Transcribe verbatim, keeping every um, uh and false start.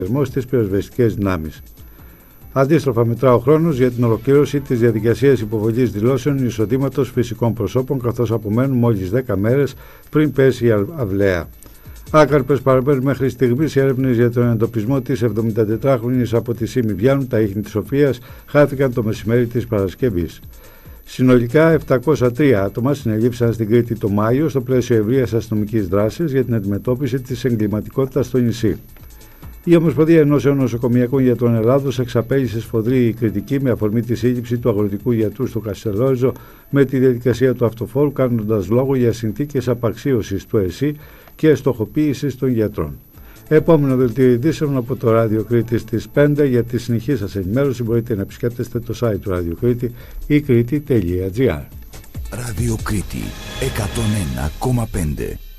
στις πυροσβεστικές δυνάμεις. Αντίστροφα, μετρά ο χρόνος για την ολοκλήρωση της διαδικασίας υποβολής δηλώσεων εισοδήματος φυσικών προσώπων, καθώς απομένουν μόλις δέκα μέρες πριν πέσει η αυλαία. Άκαρπες παραμένουν μέχρι στιγμής οι έρευνες για τον εντοπισμό της εβδομηντατετράχρονης από τη Σύμη Βιάνου. Τα ίχνη της οποίας χάθηκαν το μεσημέρι της Παρασκευής. Συνολικά επτακόσια τρία άτομα συνελήφθησαν στην Κρήτη το Μάιο στο πλαίσιο ευρείας αστυνομικής δράσης για την αντιμετώπιση της εγκληματικότητας στο νησί. Η Ομοσπονδία Ενώσεων Νοσοκομιακών Γιατρών Ελλάδος εξαπέλυσε σφοδρή κριτική με αφορμή τη σύλληψη του αγροτικού γιατρού στο Καστελόριζο με τη διαδικασία του αυτοφόρου, κάνοντας λόγο για συνθήκες απαξίωσης του ΕΣΥ και στοχοποίησης των γιατρών. Επόμενο δελτίο ειδήσεων από το Ράδιο Κρήτη στις πέντε. Για τη συνεχή σας ενημέρωση μπορείτε να επισκέπτεστε το site του Ράδιο Κρήτη ή κρήτη τελεία τζι άρ. Ράδιο Κρήτη εκατόν ένα κόμμα πέντε.